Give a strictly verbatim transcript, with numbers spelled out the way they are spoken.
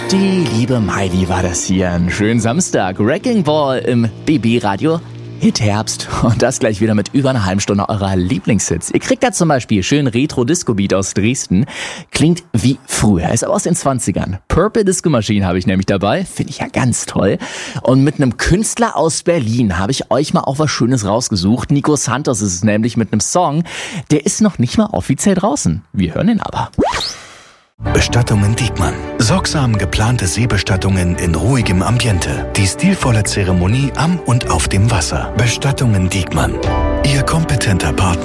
Die liebe Miley war das hier. Einen schönen Samstag. Wrecking Ball im B B-Radio. Hit Herbst. Und das gleich wieder mit über einer halben Stunde eurer Lieblingshits. Ihr kriegt da zum Beispiel schön Retro-Disco-Beat aus Dresden. Klingt wie früher. Ist aber aus den zwanzigern. Purple Disco Machine habe ich nämlich dabei. Finde ich ja ganz toll. Und mit einem Künstler aus Berlin habe ich euch mal auch was Schönes rausgesucht. Nico Santos ist es nämlich mit einem Song. Der ist noch nicht mal offiziell draußen. Wir hören ihn aber. Bestattungen Diekmann. Sorgsam geplante Seebestattungen in ruhigem Ambiente. Die stilvolle Zeremonie am und auf dem Wasser. Bestattungen Diekmann. Ihr kompetenter Partner